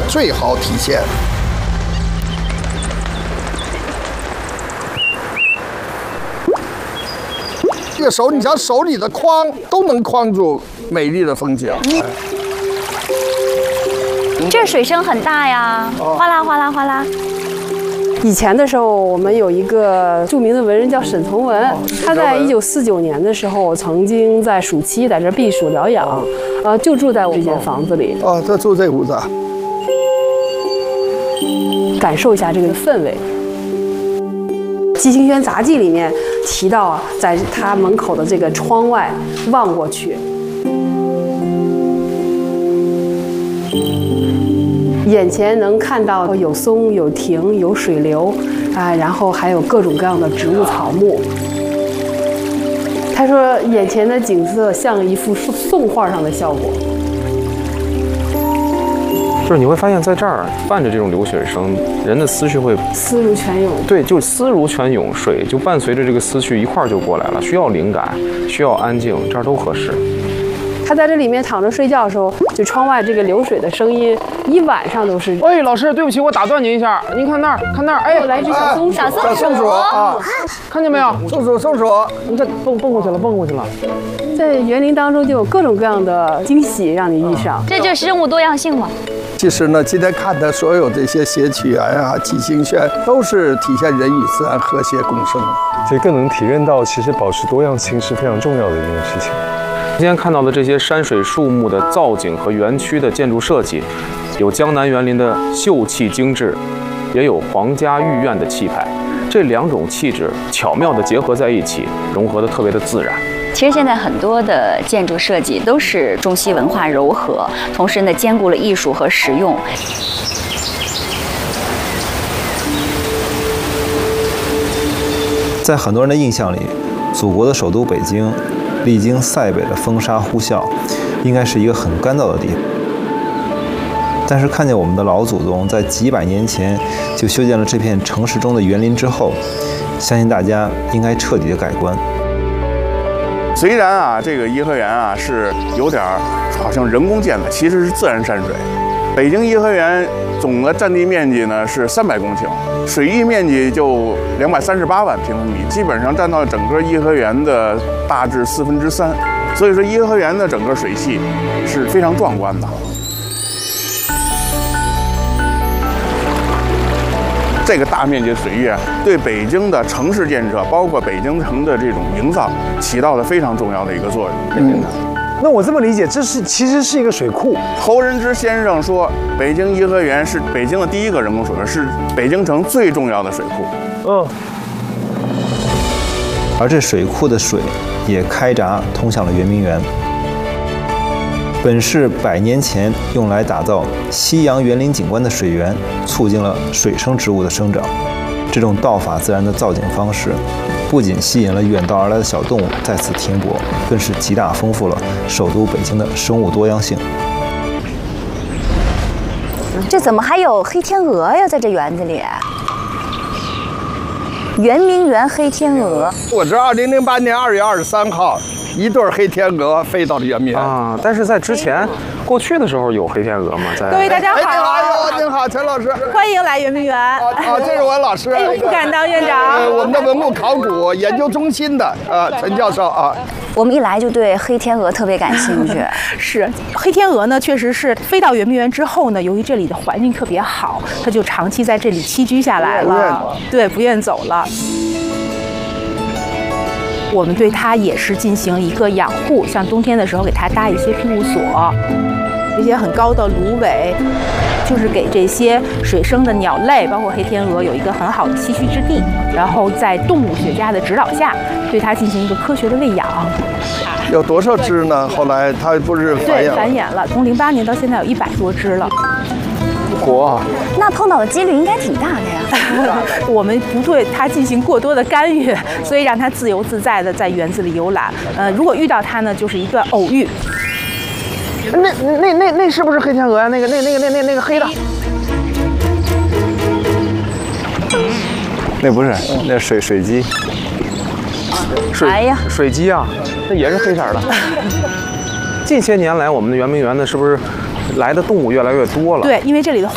最好体现。这个手，你像手里的框都能框住美丽的风景。 这水声很大呀，哗啦哗啦哗啦。 以前的时候，我们有一个著名的文人叫沈从文，他在1949年的时候，曾经在暑期在这避暑疗养，就住在我这间房子里。 哦，他住这屋子， 感受一下这个氛围。《季行轩杂记》里面提到啊，在他门口的这个窗外望过去，眼前能看到有松、有亭、有水流，然后还有各种各样的植物草木。他说，眼前的景色像一幅宋画上的效果。 就是你会发现在这儿伴着这种流水声，人的思绪会思如泉涌。 对，就思如泉涌，水就伴随着这个思绪一块儿就过来了。需要灵感，需要安静，这儿都合适。 他在这里面躺着睡觉的时候，就窗外这个流水的声音，一晚上都是。 哎，老师，对不起，我打断您一下，您看那儿，看那儿，哎， 来只小松鼠， 小松鼠啊， 看见没有？ 松鼠， 你看蹦过去了，蹦过去了。 在园林当中就有各种各样的惊喜让你遇上， 这就是生物多样性嘛。 其实呢，今天看的所有这些谐曲园啊、季行轩，都是体现人与自然和谐共生。 这更能体认到，其实保持多样性是非常重要的一件事情。 今天看到的这些山水树木的造景和园区的建筑设计，有江南园林的秀气精致，也有皇家御苑的气派。这两种气质巧妙地结合在一起，融合得特别的自然。 其实现在很多的建筑设计都是中西文化糅合，同时呢兼顾了艺术和实用。 在很多人的印象里，祖国的首都北京，历经塞北的风沙呼啸，应该是一个很干燥的地方。但是看见我们的老祖宗在几百年前就修建了这片城市中的园林之后，相信大家应该彻底的改观。 虽然啊，这个颐和园啊是有点好像人工建的，其实是自然山水。北京颐和园总的占地面积呢是300公顷，水域面积就238万平方米，基本上占到整个颐和园的大致3/4。所以说，颐和园的整个水系是非常壮观的。这个大面积的水域啊，对北京的城市建设，包括北京城的这种营造，起到了非常重要的一个作用。 那我这么理解，这其实是一个水库。 侯仁之先生说，北京颐和园是北京的第一个人工水库，是北京城最重要的水库。 而这水库的水也开闸通向了圆明园。本是100年前用来打造西洋园林景观的水源，促进了水生植物的生长。这种道法自然的造景方式，不仅吸引了远道而来的小动物在此停泊，更是极大丰富了首都北京的生物多样性。 这怎么还有黑天鹅呀？在这园子里，圆明园黑天鹅。 我知道2008年2月23号，一对黑天鹅飞到了圆明园啊。但是在之前，过去的时候有黑天鹅吗？在各位大家好， 您好，陈老师， 欢迎来圆明园。 这是我老师， 哎呦，不敢当院长。 我们的文物考古研究中心的陈教授啊。 我们一来就对黑天鹅特别感兴趣。 是黑天鹅呢，确实是飞到圆明园之后呢，由于这里的环境特别好，它就长期在这里栖居下来了。对，不愿走了。我们对它也是进行一个养护，像冬天的时候给它搭一些庇护所，这些很高的芦苇，就是给这些水生的鸟类，包括黑天鹅有一个很好的栖息之地。然后在动物学家的指导下，对它进行一个科学的喂养。 有多少只呢？后来它不是繁衍了，从08年到现在有100多只了。 嚯！ 那碰到的几率应该挺大的呀。 我们不对它进行过多的干预，所以让它自由自在的在园子里游览。如果遇到它呢，就是一段偶遇。 那是不是黑天鹅呀？那个黑的。 那不是，那水鸡。 哎呀， 水鸡啊，那也是黑色的。近些年来，我们的圆明园呢，是不是来的动物越来越多了？ 对，因为这里的